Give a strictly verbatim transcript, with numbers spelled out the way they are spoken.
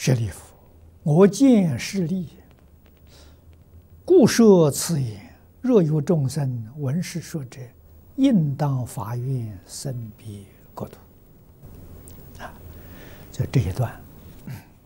舍利弗，我见是利也，故说此言。若有众生闻是说者，应当发愿生彼国土。啊，就这一段。